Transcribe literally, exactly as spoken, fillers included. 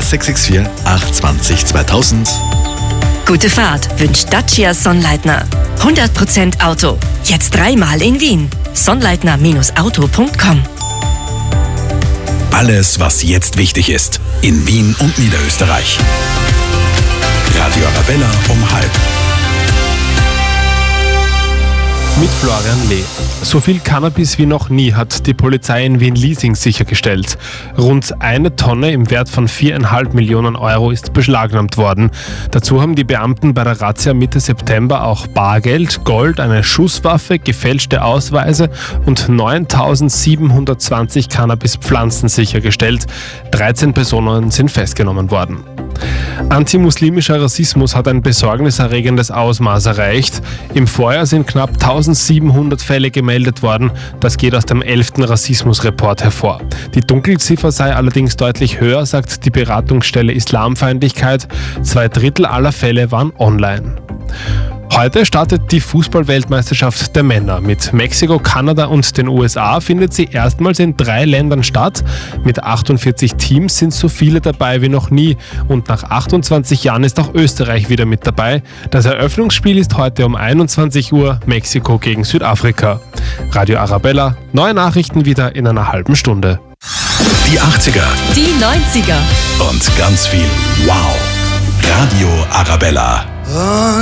sechs sechs vier acht zwei null zweitausend. Gute Fahrt wünscht Dacia Sonnleitner. hundert Prozent Auto. Jetzt dreimal in Wien. Sonnleitner Auto punkt com. Alles, was jetzt wichtig ist. In Wien und Niederösterreich. Radio Arabella um halb. Mit Florian Lee. So viel Cannabis wie noch nie hat die Polizei in Wien-Liesing sichergestellt. Rund eine Tonne im Wert von viereinhalb Millionen Euro ist beschlagnahmt worden. Dazu haben die Beamten bei der Razzia Mitte September auch Bargeld, Gold, eine Schusswaffe, gefälschte Ausweise und neuntausendsiebenhundertzwanzig Cannabispflanzen sichergestellt. dreizehn Personen sind festgenommen worden. Antimuslimischer Rassismus hat ein besorgniserregendes Ausmaß erreicht. Im Vorjahr sind knapp eintausendsiebenhundert Fälle gemeldet worden. Das geht aus dem elften Rassismusreport hervor. Die Dunkelziffer sei allerdings deutlich höher, sagt die Beratungsstelle Islamfeindlichkeit. Zwei Drittel aller Fälle waren online. Heute startet die Fußball-Weltmeisterschaft der Männer. Mit Mexiko, Kanada und den U S A findet sie erstmals in drei Ländern statt. Mit achtundvierzig Teams sind so viele dabei wie noch nie. Und nach achtundzwanzig Jahren ist auch Österreich wieder mit dabei. Das Eröffnungsspiel ist heute um einundzwanzig Uhr, Mexiko gegen Südafrika. Radio Arabella, neue Nachrichten wieder in einer halben Stunde. Die achtziger. Die neunziger. Und ganz viel Wow. Radio Arabella.